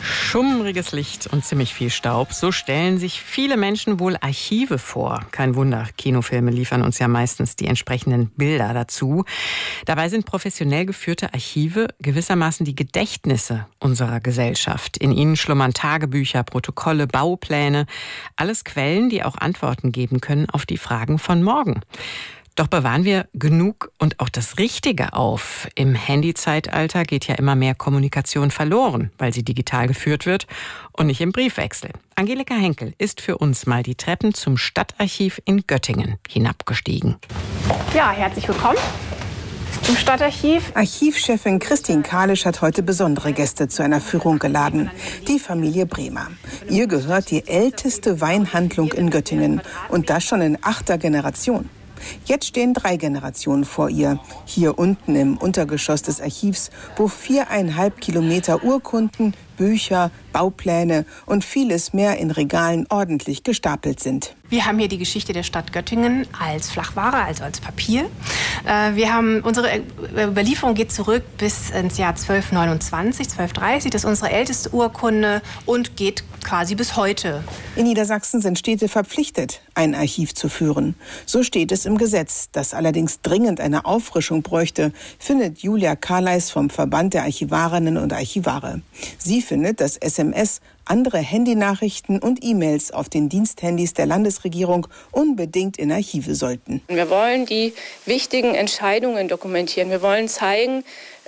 Schummriges Licht und ziemlich viel Staub. So stellen sich viele Menschen wohl Archive vor. Kein Wunder, Kinofilme liefern uns ja meistens die entsprechenden Bilder dazu. Dabei sind professionell geführte Archive gewissermaßen die Gedächtnisse unserer Gesellschaft. In ihnen schlummern Tagebücher, Protokolle, Baupläne. Alles Quellen, die auch Antworten geben können auf die Fragen von morgen. Doch bewahren wir genug und auch das Richtige auf? Im Handyzeitalter geht ja immer mehr Kommunikation verloren, weil sie digital geführt wird und nicht im Briefwechsel. Angelika Henkel ist für uns mal die Treppen zum Stadtarchiv in Göttingen hinabgestiegen. Ja, herzlich willkommen im Stadtarchiv. Archivchefin Christine Kalisch hat heute besondere Gäste zu einer Führung geladen. Die Familie Bremer. Ihr gehört die älteste Weinhandlung in Göttingen und das schon in 8. Generation. Jetzt stehen 3 Generationen vor ihr, hier unten im Untergeschoss des Archivs, wo 4,5 Kilometer Urkunden, Bücher, Baupläne und vieles mehr in Regalen ordentlich gestapelt sind. Wir haben hier die Geschichte der Stadt Göttingen als Flachware, also als Papier. Unsere Überlieferung geht zurück bis ins Jahr 1229, 1230. Das ist unsere älteste Urkunde und geht quasi bis heute. In Niedersachsen sind Städte verpflichtet, ein Archiv zu führen. So steht es im Gesetz, das allerdings dringend eine Auffrischung bräuchte, findet Julia Karleis vom Verband der Archivarinnen und Archivare. Sie findet, dass SMS, andere Handynachrichten und E-Mails auf den Diensthandys der Landesregierung unbedingt in Archive sollten. Wir wollen die wichtigen Entscheidungen dokumentieren. Wir wollen zeigen,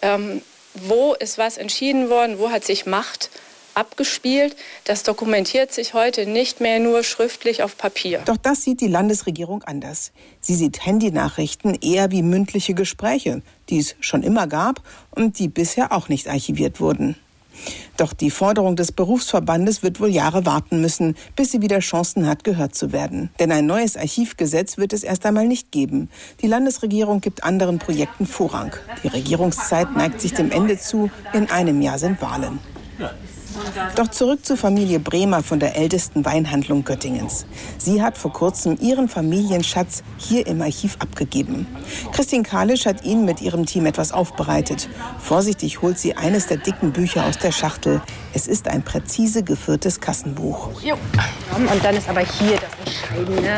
wo ist was entschieden worden, wo hat sich Macht abgespielt. Das dokumentiert sich heute nicht mehr nur schriftlich auf Papier. Doch das sieht die Landesregierung anders. Sie sieht Handynachrichten eher wie mündliche Gespräche, die es schon immer gab und die bisher auch nicht archiviert wurden. Doch die Forderung des Berufsverbandes wird wohl Jahre warten müssen, bis sie wieder Chancen hat, gehört zu werden. Denn ein neues Archivgesetz wird es erst einmal nicht geben. Die Landesregierung gibt anderen Projekten Vorrang. Die Regierungszeit neigt sich dem Ende zu. In einem Jahr sind Wahlen. Doch zurück zur Familie Bremer von der ältesten Weinhandlung Göttingens. Sie hat vor kurzem ihren Familienschatz hier im Archiv abgegeben. Christine Kalisch hat ihn mit ihrem Team etwas aufbereitet. Vorsichtig holt sie eines der dicken Bücher aus der Schachtel. Es ist ein präzise geführtes Kassenbuch. Jo. Und dann ist aber hier das Entscheidende.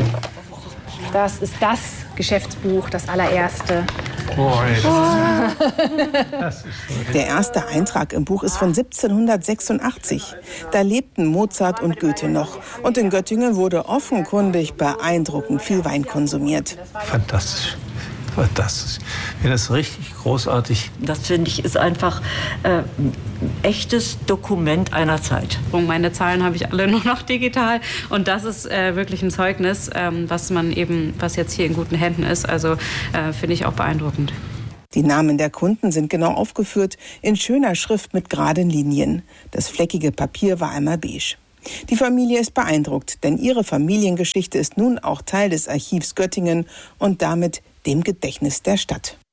Das ist das Geschäftsbuch, das allererste. Der erste Eintrag im Buch ist von 1786. Da lebten Mozart und Goethe noch. Und in Göttingen wurde offenkundig beeindruckend viel Wein konsumiert. Fantastisch. Fantastisch. Ich finde das richtig großartig. Das, finde ich, ist einfach ein echtes Dokument einer Zeit. Meine Zahlen habe ich alle nur noch digital. Und das ist wirklich ein Zeugnis, was jetzt hier in guten Händen ist. Also finde ich auch beeindruckend. Die Namen der Kunden sind genau aufgeführt, in schöner Schrift mit geraden Linien. Das fleckige Papier war einmal beige. Die Familie ist beeindruckt, denn ihre Familiengeschichte ist nun auch Teil des Archivs Göttingen und damit dem Gedächtnis der Stadt.